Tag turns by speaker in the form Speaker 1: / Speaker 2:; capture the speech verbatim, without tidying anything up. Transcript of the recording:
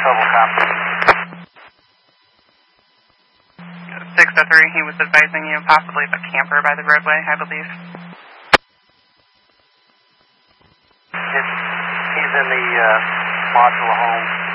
Speaker 1: Total copy.
Speaker 2: six oh three, he was advising you possibly of a camper by the roadway, I believe.
Speaker 1: It's, he's in the uh, modular home.